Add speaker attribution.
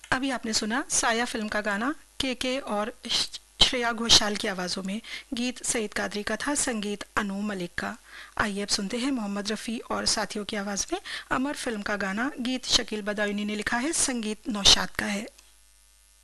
Speaker 1: अभी आपने सुना साया फिल्म का गाना के और श्रेया घोषाल की आवाज़ों में। गीत सईद कादरी का था, संगीत अनु मलिक का। आइए अब सुनते हैं मोहम्मद रफ़ी और साथियों की आवाज़ में अमर फिल्म का गाना। गीत शकील बदायूनी ने लिखा है, संगीत नौशाद का है।